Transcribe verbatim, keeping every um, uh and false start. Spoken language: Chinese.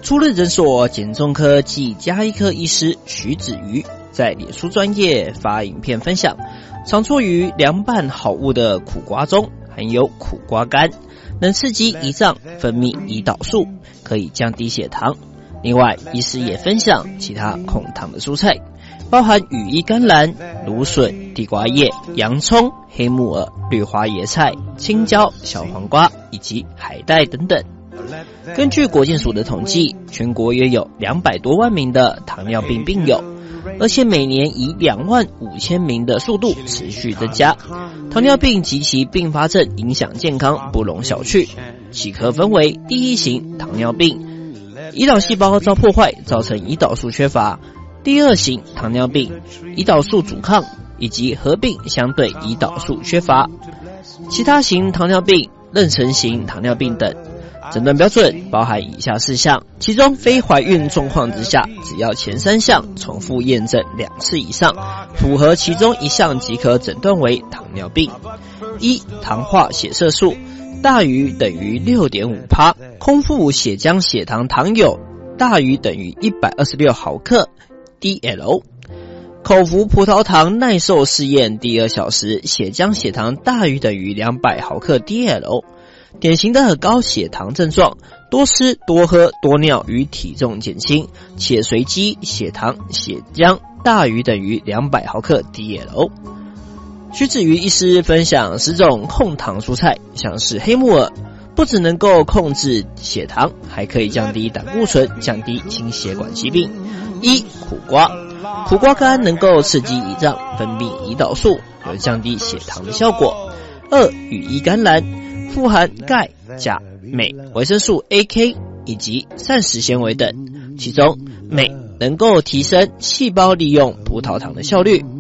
初日诊所减重科暨家医科医师徐子瑜在脸书专页发影片分享，常错于凉拌好物的苦瓜中含有苦瓜苷，能刺激胰脏分泌胰岛素，可以降低血糖。另外，医师也分享其他控糖的蔬菜，包含羽衣甘蓝、芦笋、地瓜叶、洋葱、黑木耳、绿花椰菜、青椒、小黄瓜以及海带等等。根据国健署的统计，全国约有两百多万名的糖尿病病友，而且每年以两万五千名的速度持续增加。糖尿病及其并发症影响健康不容小觑，其可分为第一型糖尿病，胰岛细胞遭破坏，造成胰岛素缺乏；第二型糖尿病，胰岛素阻抗以及合并相对胰岛素缺乏；其他型糖尿病、妊娠型糖尿病等。诊断标准包含以下事项，其中非怀孕状况之下，只要前三项重复验证两次以上，符合其中一项即可诊断为糖尿病。一、糖化血色素大于等于 六点五趴， 空腹血浆血糖糖有大于等于一百二十六毫克 D L， 口服葡萄糖耐受试验第二小时血浆血糖大于等于两百毫克 D L，典型的高血糖症状，多吃多喝多尿与体重减轻，且随机血糖血浆大于等于两百毫克 D L。 徐子瑜医师分享十种控糖蔬菜，像是黑木耳，不只能够控制血糖，还可以降低胆固醇，降低心血管疾病。一、苦瓜，苦瓜苷能够刺激胰脏分泌胰岛素，有降低血糖的效果。二、羽衣甘蓝，富含钙、钾、镁、维生素 A K 以及膳食纤维等，其中镁能够提升细胞利用葡萄糖的效率，